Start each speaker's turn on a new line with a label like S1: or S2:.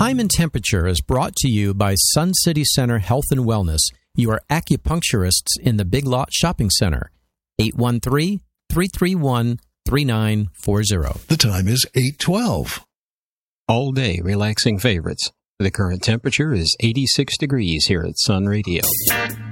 S1: Time and Temperature is brought to you by Sun City Center Health and Wellness, your acupuncturists in the Big Lot Shopping Center. 813-331-3940.
S2: The time is 8:12.
S3: All day relaxing favorites. The current temperature is 86 degrees here at Sun Radio.